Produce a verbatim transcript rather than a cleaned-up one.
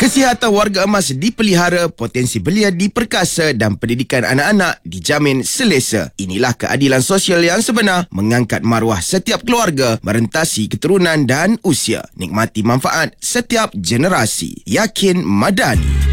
Kesihatan warga emas dipelihara, potensi belia diperkasa dan pendidikan anak-anak dijamin selesa. Inilah keadilan sosial yang sebenar, mengangkat maruah setiap keluarga, merentasi keturunan dan usia. Nikmati manfaat setiap generasi. Yakin Madani.